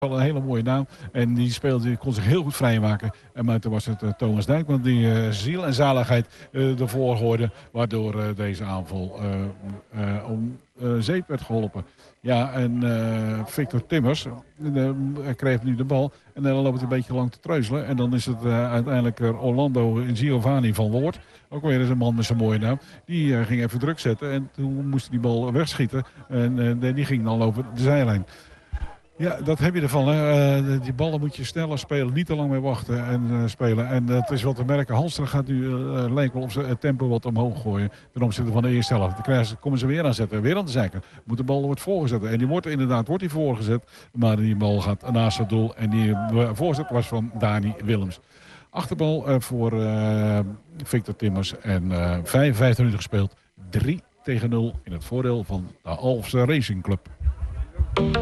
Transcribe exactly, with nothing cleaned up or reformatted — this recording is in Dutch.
Al een hele mooie naam. En die speelde, die kon zich heel goed vrijmaken. En maar toen was het uh, Thomas Dijkman die uh, ziel en zaligheid uh, ervoor gooide. Waardoor uh, deze aanval uh, uh, om uh, zeep werd geholpen. Ja, en uh, Victor Timmers uh, kreeg nu de bal. En dan loopt het een beetje lang te treuzelen. En dan is het uh, uiteindelijk uh, Orlando Giovanni van Woord. Ook weer eens een man met zo'n mooie naam. Die uh, ging even druk zetten. En toen moest die bal wegschieten. En uh, die ging dan over de zijlijn. Ja, dat heb je ervan. Hè. Uh, die ballen moet je sneller spelen. Niet te lang mee wachten en uh, spelen. En dat is wat te merken. Halstra gaat nu uh, lijkt wel op zijn tempo wat omhoog gooien. Ten opzichte van de eerste helft. Dan krijgen ze, komen ze weer aanzetten. Weer aan de zijkant. Moet de bal wordt voorgezet. En die wordt inderdaad wordt die voorgezet. Maar die bal gaat naast het doel. En die uh, voorzet was van Dani Willems. Achterbal uh, voor uh, Victor Timmers. En uh, vijfenvijftig minuten gespeeld. drie tegen nul in het voordeel van de Alphense Racing Club.